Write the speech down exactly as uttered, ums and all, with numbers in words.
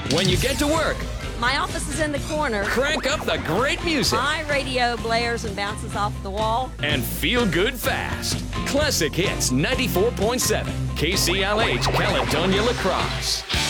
When you get to work, My office is in the corner. crank up the great music My radio blares and bounces off the wall. and feel good fast. Classic Hits ninety-four point seven, K C L H, Caledonia, La Crosse.